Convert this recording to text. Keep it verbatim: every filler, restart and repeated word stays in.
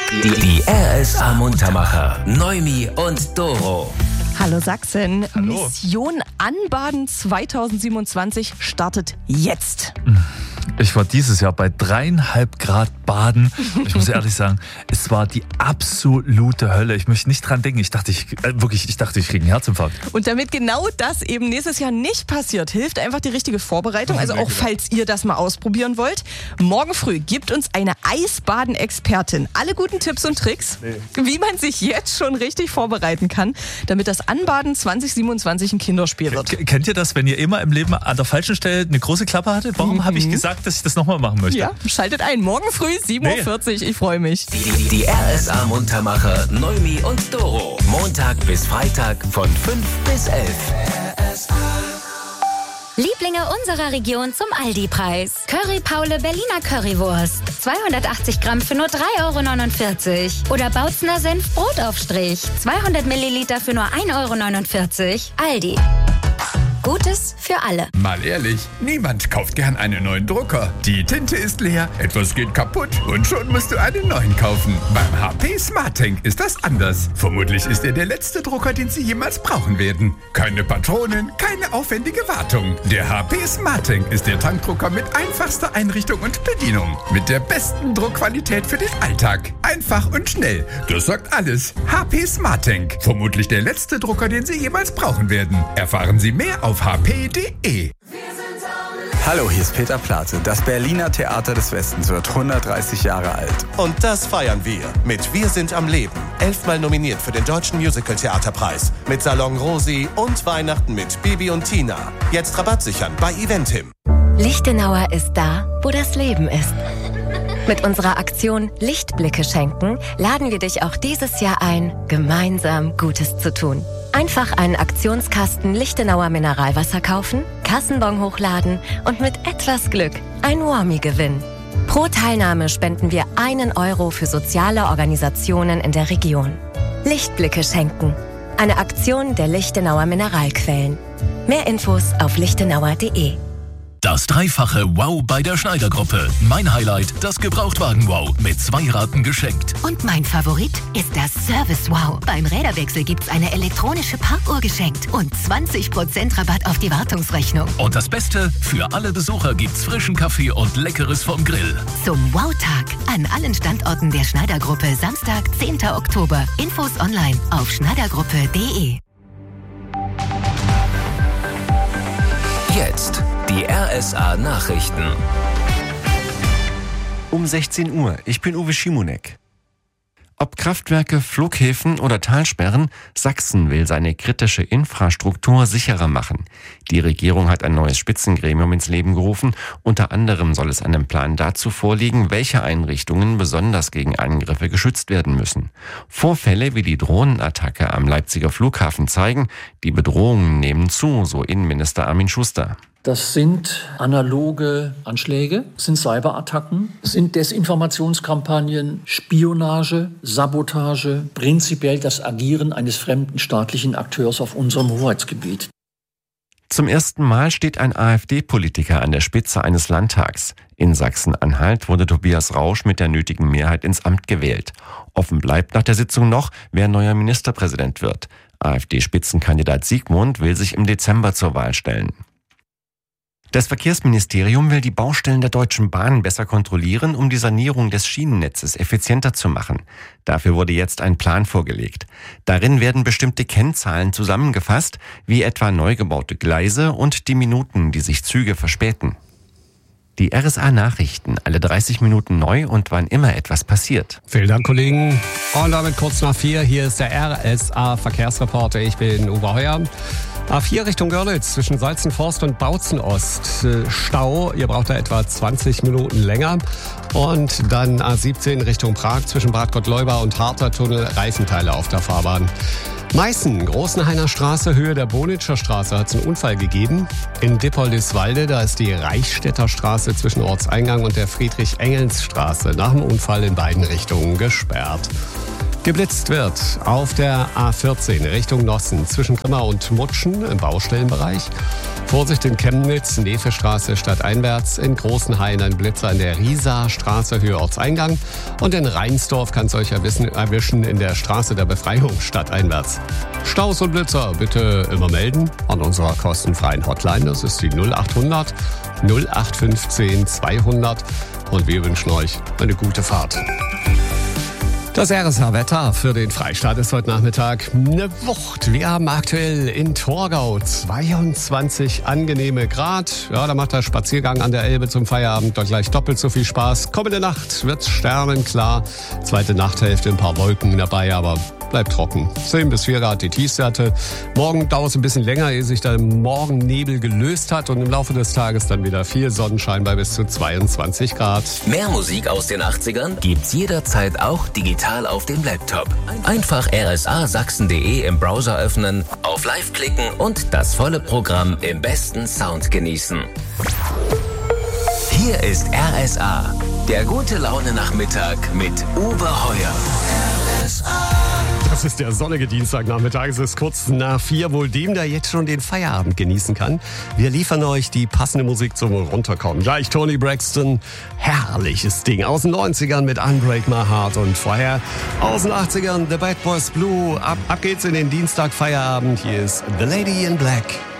Die, die R S A-Muntermacher, Noemi und Doro. Hallo Sachsen, Hallo. Mission Anbaden zwanzig siebenundzwanzig startet jetzt. Ich war dieses Jahr bei dreieinhalb Grad baden. Ich muss ehrlich sagen, es war die absolute Hölle. Ich möchte nicht dran denken. Ich dachte, ich äh, wirklich, ich dachte, ich kriege einen Herzinfarkt. Und damit genau das eben nächstes Jahr nicht passiert, hilft einfach die richtige Vorbereitung. Also auch falls ihr das mal ausprobieren wollt. Morgen früh gibt uns eine Eisbaden-Expertin alle guten Tipps und Tricks, nee. wie man sich jetzt schon richtig vorbereiten kann, damit das Anbaden zwanzig siebenundzwanzig ein Kinderspiel wird. K- kennt ihr das, wenn ihr immer im Leben an der falschen Stelle eine große Klappe hattet? Warum mhm. habe ich gesagt, dass ich das nochmal machen möchte? Ja, schaltet ein. Morgen früh, sieben Uhr vierzig. Nee. Ich freue mich. Die, die, die R S A-Muntermacher, Noemi und Doro. Montag bis Freitag von fünf bis elf. R S A. Lieblinge unserer Region zum Aldi-Preis. Curry Paule Berliner Currywurst. zweihundertachtzig Gramm für nur drei Euro neunundvierzig. Oder Bautzner Senf Brotaufstrich. zweihundert Milliliter für nur ein Euro neunundvierzig. Aldi. Gutes für alle. Mal ehrlich, niemand kauft gern einen neuen Drucker. Die Tinte ist leer, etwas geht kaputt und schon musst du einen neuen kaufen. Beim H P SmartTank ist das anders. Vermutlich ist er der letzte Drucker, den Sie jemals brauchen werden. Keine Patronen, keine aufwendige Wartung. Der H P SmartTank ist der Tankdrucker mit einfachster Einrichtung und Bedienung. Mit der besten Druckqualität für den Alltag. Einfach und schnell. Das sagt alles. H P SmartTank. Vermutlich der letzte Drucker, den Sie jemals brauchen werden. Erfahren Sie mehr auf h p punkt d e. Hallo, hier ist Peter Plate. Das Berliner Theater des Westens wird hundertdreißig Jahre alt. Und das feiern wir mit Wir sind am Leben. Elfmal nominiert für den Deutschen Musical-Theaterpreis. Mit Salon Rosi und Weihnachten mit Bibi und Tina. Jetzt Rabatt sichern bei Eventim. Lichtenauer ist da, wo das Leben ist. Mit unserer Aktion Lichtblicke schenken laden wir dich auch dieses Jahr ein, gemeinsam Gutes zu tun. Einfach einen Aktionskasten Lichtenauer Mineralwasser kaufen, Kassenbon hochladen und mit etwas Glück ein Warmie gewinnen. Pro Teilnahme spenden wir einen Euro für soziale Organisationen in der Region. Lichtblicke schenken. Eine Aktion der Lichtenauer Mineralquellen. Mehr Infos auf lichtenauer punkt de. Das dreifache Wow bei der Schneider-Gruppe. Mein Highlight, das Gebrauchtwagen-Wow. Mit zwei Raten geschenkt. Und mein Favorit ist das Service-Wow. Beim Räderwechsel gibt's eine elektronische Parkuhr geschenkt und zwanzig Prozent Rabatt auf die Wartungsrechnung. Und das Beste, für alle Besucher gibt's frischen Kaffee und Leckeres vom Grill. Zum Wow-Tag an allen Standorten der Schneider-Gruppe Samstag, zehnten Oktober. Infos online auf schneidergruppe punkt de. Jetzt die R S A-Nachrichten. Um sechzehn Uhr, ich bin Uwe Schimonek. Ob Kraftwerke, Flughäfen oder Talsperren, Sachsen will seine kritische Infrastruktur sicherer machen. Die Regierung hat ein neues Spitzengremium ins Leben gerufen. Unter anderem soll es einen Plan dazu vorliegen, welche Einrichtungen besonders gegen Angriffe geschützt werden müssen. Vorfälle wie die Drohnenattacke am Leipziger Flughafen zeigen, die Bedrohungen nehmen zu, so Innenminister Armin Schuster. Das sind analoge Anschläge, sind Cyberattacken, sind Desinformationskampagnen, Spionage, Sabotage, prinzipiell das Agieren eines fremden staatlichen Akteurs auf unserem Hoheitsgebiet. Zum ersten Mal steht ein AfD-Politiker an der Spitze eines Landtags. In Sachsen-Anhalt wurde Tobias Rausch mit der nötigen Mehrheit ins Amt gewählt. Offen bleibt nach der Sitzung noch, wer neuer Ministerpräsident wird. AfD-Spitzenkandidat Siegmund will sich im Dezember zur Wahl stellen. Das Verkehrsministerium will die Baustellen der Deutschen Bahn besser kontrollieren, um die Sanierung des Schienennetzes effizienter zu machen. Dafür wurde jetzt ein Plan vorgelegt. Darin werden bestimmte Kennzahlen zusammengefasst, wie etwa neu gebaute Gleise und die Minuten, die sich Züge verspäten. Die R S A-Nachrichten, alle dreißig Minuten neu und wann immer etwas passiert. Vielen Dank, Kollegen. Und damit kurz nach vier, hier ist der R S A-Verkehrsreporter. Ich bin Uwe Heuer. A vier Richtung Görlitz zwischen Salzenforst und Bautzen-Ost. Stau, ihr braucht da etwa zwanzig Minuten länger. Und dann A siebzehn Richtung Prag zwischen Bad Gottleuba und Harter Tunnel, Reifenteile auf der Fahrbahn. Meißen, Großenhainer Straße, Höhe der Bonitscher Straße, hat es einen Unfall gegeben. In Dippoldiswalde, da ist die Reichstädter Straße zwischen Ortseingang und der Friedrich-Engels-Straße nach dem Unfall in beiden Richtungen gesperrt. Geblitzt wird auf der A vierzehn Richtung Nossen zwischen Grimma und Mutschen im Baustellenbereich. Vorsicht in Chemnitz, Nevestraße stadteinwärts. In Großenhain ein Blitzer in der Rieser-Straße, Höhe Ortseingang. Und in Rheinsdorf kann es euch erwischen in der Straße der Befreiung stadteinwärts. Staus und Blitzer bitte immer melden an unserer kostenfreien Hotline. Das ist die null achthundert null acht fünfzehn zweihundert. Und wir wünschen euch eine gute Fahrt. Das R S A-Wetter für den Freistaat ist heute Nachmittag eine Wucht. Wir haben aktuell in Torgau zweiundzwanzig angenehme Grad. Ja, da macht der Spaziergang an der Elbe zum Feierabend doch gleich doppelt so viel Spaß. Kommende Nacht wird's sternenklar. Zweite Nachthälfte ein paar Wolken dabei, aber bleibt trocken. zehn bis vier Grad die Tiefstwerte. Morgen dauert es ein bisschen länger, ehe sich der Morgennebel gelöst hat. Und im Laufe des Tages dann wieder viel Sonnenschein bei bis zu zweiundzwanzig Grad. Mehr Musik aus den achtzigern gibt's jederzeit auch digital auf dem Laptop. Einfach r s a sachsen punkt d e im Browser öffnen, auf Live klicken und das volle Programm im besten Sound genießen. Hier ist R S A, der gute Laune Nachmittag mit Uwe Heuer. R S A. Das ist der sonnige Dienstagnachmittag. Es ist kurz nach vier, wohl dem, der jetzt schon den Feierabend genießen kann. Wir liefern euch die passende Musik zum Runterkommen. Gleich Toni Braxton, herrliches Ding aus den neunzigern mit Unbreak My Heart und vorher aus den achtzigern The Bad Boys Blue. Ab, ab geht's in den Dienstag Feierabend. Hier ist The Lady in Black.